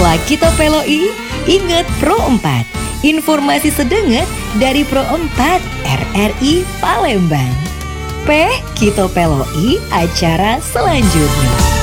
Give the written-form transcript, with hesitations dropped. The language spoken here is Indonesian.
Bersama Kito Peloi, ingat Pro 4. Informasi sedenget dari Pro 4 RRI Palembang. Kito Peloi, acara selanjutnya.